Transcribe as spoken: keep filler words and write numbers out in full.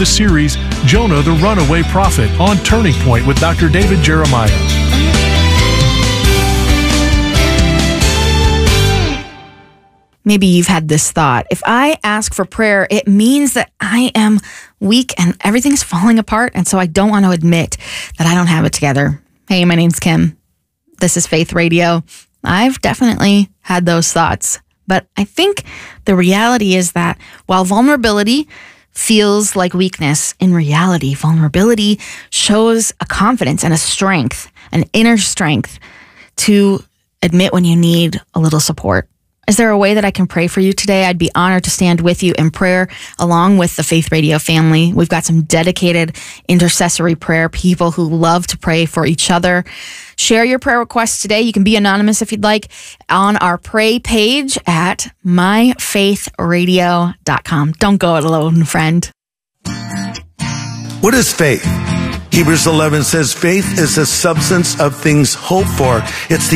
the series Jonah the Runaway Prophet on Turning Point with Doctor David Jeremiah. Maybe you've had this thought. If I ask for prayer, it means that I am weak and everything's falling apart, and so I don't want to admit that I don't have it together. Hey, my name's Kim. This is Faith Radio. I've definitely had those thoughts, but I think the reality is that while vulnerability feels like weakness, in reality, vulnerability shows a confidence and a strength, an inner strength to admit when you need a little support. Is there a way that I can pray for you today? I'd be honored to stand with you in prayer along with the Faith Radio family. We've got some dedicated intercessory prayer people who love to pray for each other. Share your prayer requests today. You can be anonymous if you'd like on our pray page at my faith radio dot com. Don't go it alone, friend. What is faith? Hebrews eleven says faith is the substance of things hoped for. It's the